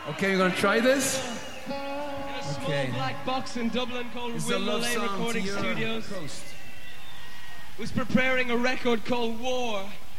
Okay, you're gonna try this? In a small black box in Dublin called This is a Willow love Lane song Recording to your Studios. coast. Was preparing a record called War.